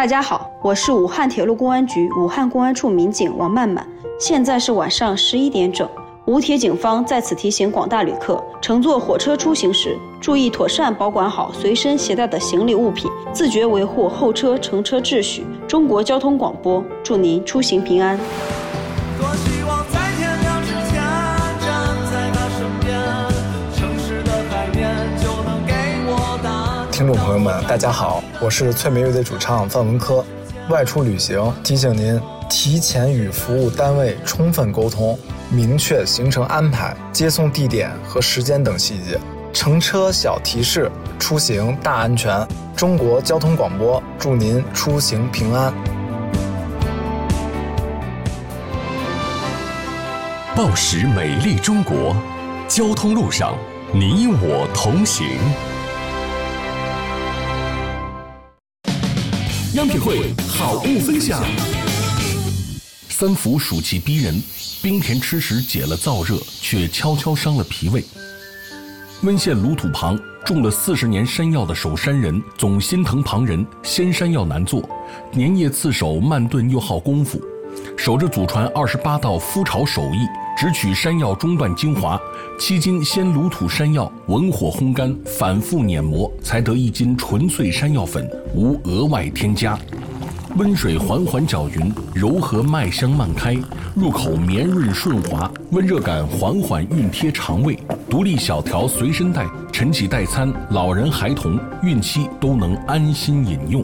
大家好，我是武汉铁路公安局武汉公安处民警王曼曼。现在是晚上11点整，武铁警方在此提醒广大旅客，乘坐火车出行时，注意妥善保管好随身携带的行李物品，自觉维护后车乘车秩序。中国交通广播，祝您出行平安。 多希望在天亮之前站在他身边，城市的海面就能给我答案。 听众朋友们，大家好，我是翠梅乐队主唱范文科。外出旅行，提醒您提前与服务单位充分沟通，明确行程安排、接送地点和时间等细节。乘车小提示，出行大安全。中国交通广播，祝您出行平安。 报时美丽中国，交通路上你我同行。样品会好物分享。三伏暑气逼人，冰甜吃时解了燥热，却悄悄伤了脾胃。温县鲁土旁种了40年山药的守山人总心疼旁人，鲜山药难做，粘叶刺手慢炖又耗功夫，守着祖传28道麸炒手艺，只取山药中段精华，7斤鲜鲁土山药文火烘干，反复碾磨，才得1斤纯粹山药粉，无额外添加。温水缓缓搅匀，柔和麦香漫开，入口绵润顺滑，温热感缓缓熨贴肠胃。独立小条随身带，晨起代餐，老人孩童孕期都能安心饮用。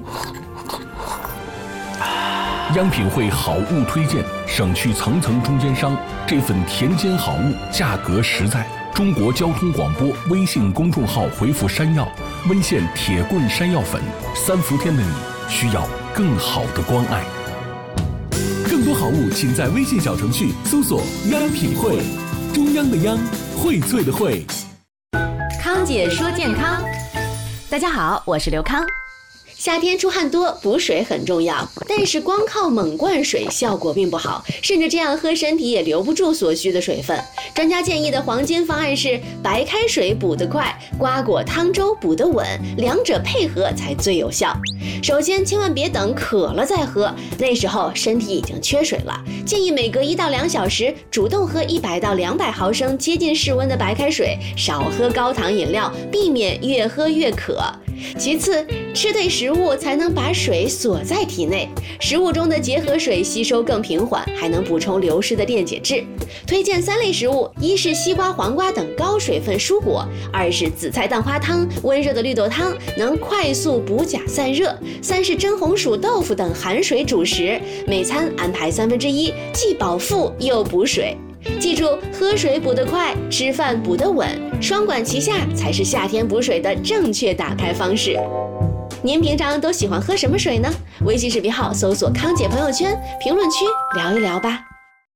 样品会好物推荐，省去层层中间商，这份田间好物价格实在。中国交通广播微信公众号回复山药，温县铁棍山药粉，3伏天的你需要更好的关爱。更多好物请在微信小程序搜索样品会，中央的央，荟萃的荟。 康姐说健康，大家好，我是刘康。夏天出汗多，补水很重要，但是光靠猛灌水效果并不好，甚至这样喝身体也留不住所需的水分。专家建议的黄金方案是白开水补得快，瓜果汤粥补得稳，两者配合才最有效。首先千万别等渴了再喝，那时候身体已经缺水了，建议每隔1到2小时主动喝100到200毫升接近室温的白开水，少喝高糖饮料，避免越喝越渴。其次，吃对食物才能把水锁在体内，食物中的结合水吸收更平缓，还能补充流失的电解质。推荐3类食物，一是西瓜、黄瓜等高水分蔬果，二是紫菜蛋花汤、温热的绿豆汤，能快速补钾散热，三是蒸红薯、豆腐等含水主食，每餐安排1/3，既饱腹又补水。记住，喝水补得快，吃饭补得稳，双管齐下才是夏天补水的正确打开方式。您平常都喜欢喝什么水呢？微信视频号搜索康姐朋友圈，评论区聊一聊吧。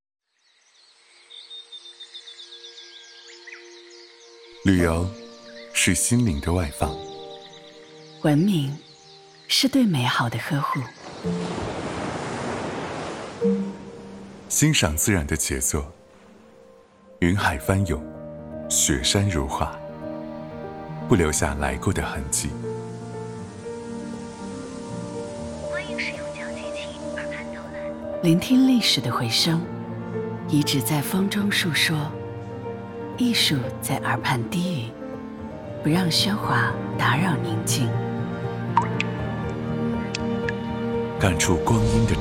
旅游是心灵的外放， 文明是对美好的呵护， 欣赏自然的杰作，云海翻涌，雪山如画，不留下来过的痕迹。 欢迎使用讲解器耳畔导览， 聆听历史的回声，遗址在风中述说，艺术在耳畔低语，不让喧哗打扰宁静， 感触光阴的